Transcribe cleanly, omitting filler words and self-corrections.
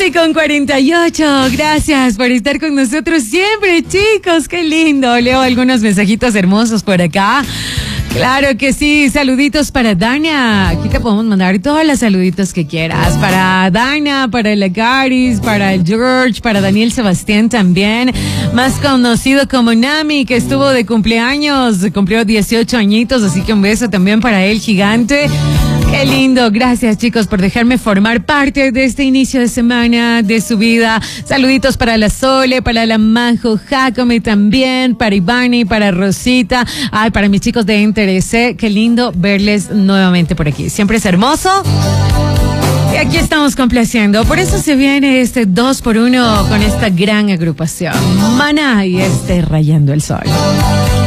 7:48. Gracias por estar con nosotros siempre, chicos. Qué lindo. Leo algunos mensajitos hermosos por acá. Claro que sí, saluditos para Dana. Aquí te podemos mandar todos los saluditos que quieras. Para Dana, para la Garis, para el George, para Daniel Sebastián también. Más conocido como Nami, que estuvo de cumpleaños, cumplió 18 añitos, así que un beso también para él, gigante. Qué lindo, gracias chicos por dejarme formar parte de este inicio de semana de su vida. Saluditos para la Sole, para la Majo, Jacome también, para Ivani, para Rosita, para mis chicos de Interese. Qué lindo verles nuevamente por aquí. Siempre es hermoso. Y aquí estamos complaciendo. Por eso se viene este 2x1 con esta gran agrupación. Maná y Rayando el Sol.